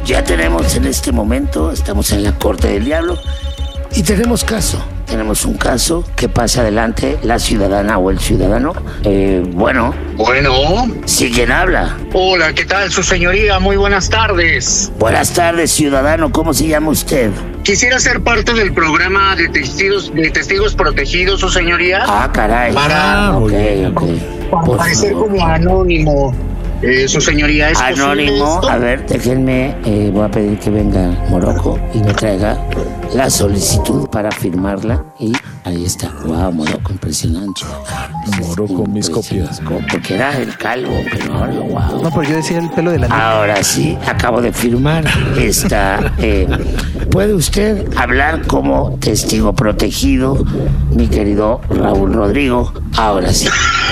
ya tenemos en este momento, estamos en la Corte del Diablo y tenemos un caso que pasa adelante la ciudadana o el ciudadano. Bueno. ¿Sí quién habla? Hola, ¿qué tal, su señoría? Muy buenas tardes. Buenas tardes, ciudadano. ¿Cómo se llama usted? Quisiera ser parte del programa de testigos protegidos, su señoría. Ah, caray. Para parecer como anónimo. Su señoría, ¿es anónimo? A ver, déjenme, voy a pedir que venga Morocco y me traiga la solicitud para firmarla. Y ahí está. Wow, Morocco, impresionante. Morocco, mis copias. Porque era el calvo, pero ahora, wow. No, pero yo decía el pelo de la niña. Ahora sí, acabo de firmar esta. ¿Puede usted hablar como testigo protegido, mi querido Raúl Rodrigo? Ahora sí.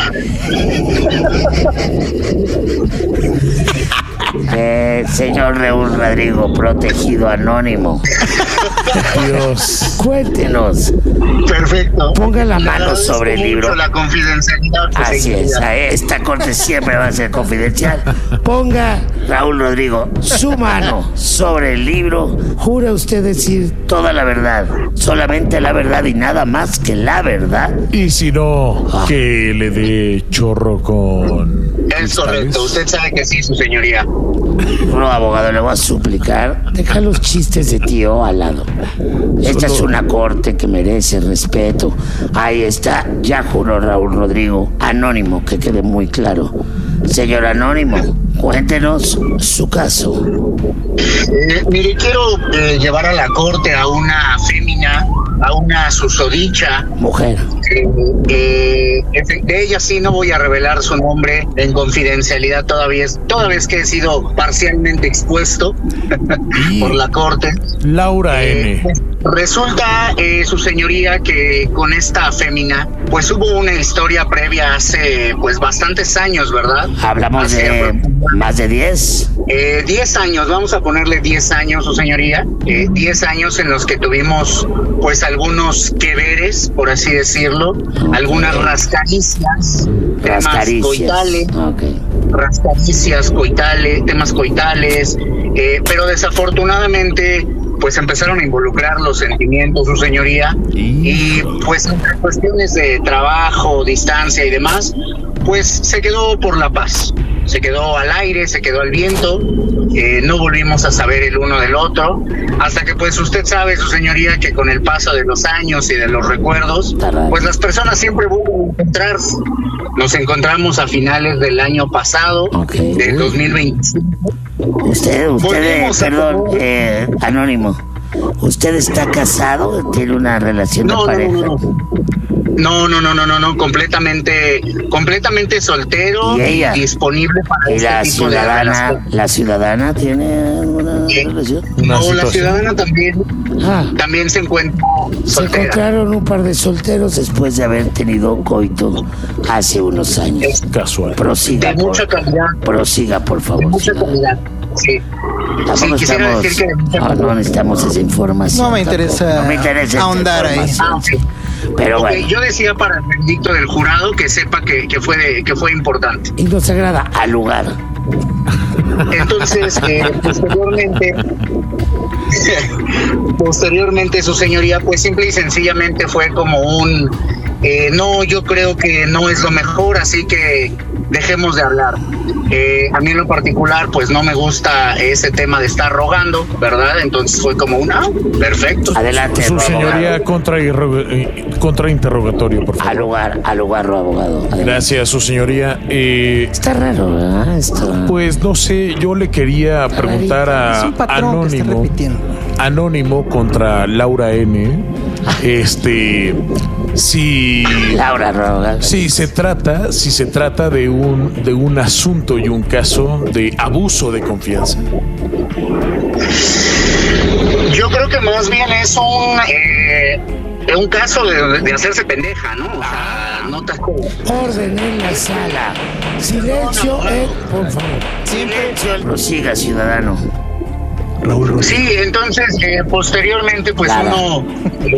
Señor Raúl Rodrigo, protegido anónimo. Dios. Cuéntenos. Perfecto. Ponga la mano sobre el libro. La confidencialidad. Así es, esta corte siempre va a ser confidencial. Ponga, Raúl Rodrigo, su mano sobre el libro. ¿Jura usted decir toda la verdad, solamente la verdad y nada más que la verdad? Y si no, que le dé chorro con... Es correcto, usted sabe que sí, su señoría. No, abogado, le voy a suplicar, deja los chistes de tío al lado. Esta es una corte que merece respeto. Ahí está, ya juró Raúl Rodrigo, anónimo, que quede muy claro. Señor anónimo, cuéntenos su caso. Mire, quiero llevar a la corte a una fémina, a una susodicha. Mujer. De ella sí no voy a revelar su nombre en confidencialidad toda vez que he sido parcialmente expuesto por la corte. Laura N. Resulta, su señoría, que con esta fémina, pues hubo una historia previa hace, pues, bastantes años, ¿verdad? Hablamos de más de 10. 10 años, vamos a ponerle 10 años, su señoría. 10 años en los que tuvimos, pues, algunos que veres, por así decirlo, algunas rascaricias, temas coitales. Rascaricias coitales, temas coitales, pero desafortunadamente pues empezaron a involucrar los sentimientos, su señoría, y pues entre cuestiones de trabajo, distancia y demás, pues se quedó por la paz, se quedó al aire, se quedó al viento, no volvimos a saber el uno del otro, hasta que pues usted sabe, su señoría, que con el paso de los años y de los recuerdos, pues las personas siempre vuelven a encontrarse. Nos encontramos a finales del año pasado, del 2025. Usted, perdón, anónimo, ¿usted está casado? ¿Tiene una relación de pareja? No, completamente soltero y disponible para este tipo de relación. ¿La ciudadana tiene una relación? No, la ciudadana también se encuentra soltera. Se encontraron un par de solteros después de haber tenido coito hace unos años. Es casual. Prosiga, mucha calidad. Prosiga, por favor. De mucha calidad, sí. Tampoco no necesitamos esa información. No me interesa ahondar ahí. Pero bueno. Yo decía para el veredicto del jurado que sepa que fue importante. Y nos agrada al lugar. Entonces, posteriormente, su señoría, pues simple y sencillamente fue como un no, yo creo que no es lo mejor, así que dejemos de hablar. A mí en lo particular, pues no me gusta ese tema de estar rogando, ¿verdad? Entonces fue como perfecto. Adelante, su señoría, contrainterrogatorio, por favor. Al lugar, abogado. Adelante. Gracias, su señoría. Está raro, ¿verdad? Pues no sé, yo le quería preguntar a Anónimo contra Laura N. Si Laura Roga. Si se trata de un asunto y un caso de abuso de confianza. Yo creo que más bien es un caso de hacerse pendeja, ¿no? O sea, no te... Orden en la sala. Silencio, por favor. Silencio. Prosiga, ciudadano. Sí, entonces posteriormente pues Lara.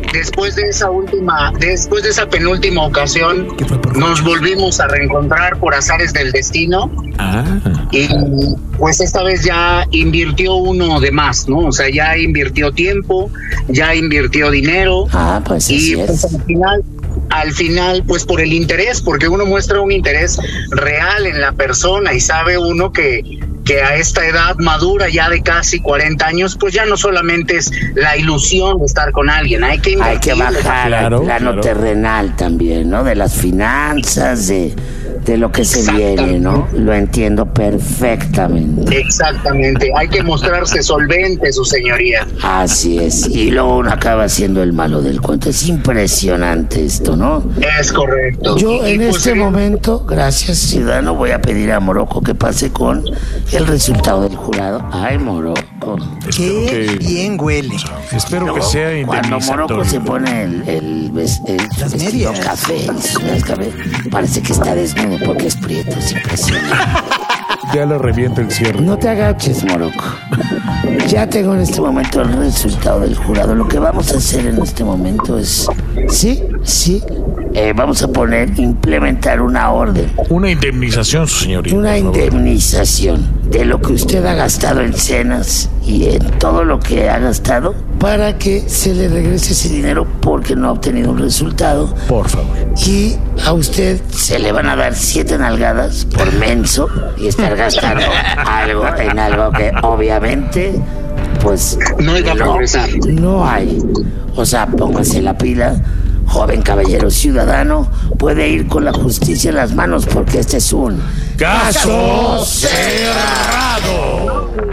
después de esa penúltima ocasión, nos volvimos a reencontrar por azares del destino. Y pues esta vez ya invirtió uno de más, ¿no? O sea, ya invirtió tiempo, ya invirtió dinero. Pues y así pues es. al final, pues por el interés, porque uno muestra un interés real en la persona y sabe uno que a esta edad madura ya de casi 40 años, pues ya no solamente es la ilusión de estar con alguien, hay que bajar al plano terrenal también, ¿no? De las finanzas, de lo que se viene, ¿no? Lo entiendo perfectamente. Exactamente, hay que mostrarse solvente, su señoría. Así es, y luego uno acaba siendo el malo del cuento. Es impresionante esto, ¿no? Es correcto. Yo en este momento, gracias, ciudadano, voy a pedir a Morocco que pase con el resultado del jurado. Ay, Morocco. Qué bien huele. Espero que sea Cuando indemnizatorio. Morocco se pone el vestido café, parece que está desnudo porque es prieto, es impresionante. Ya le revienta el cierre. No te agaches, Morocco. Ya tengo en este momento el resultado del jurado. Lo que vamos a hacer en este momento es... Sí. Vamos a implementar una orden. Una indemnización, su señoría. Una indemnización de lo que usted ha gastado en cenas y en todo lo que ha gastado para que se le regrese ese dinero porque no ha obtenido un resultado. Por favor. Y a usted se le van a dar 7 nalgadas por menso y estar gastando en algo que obviamente pues no iba a progresar. No hay. O sea, póngase la pila. Joven caballero ciudadano, puede ir con la justicia en las manos porque este es un ¡Caso cerrado!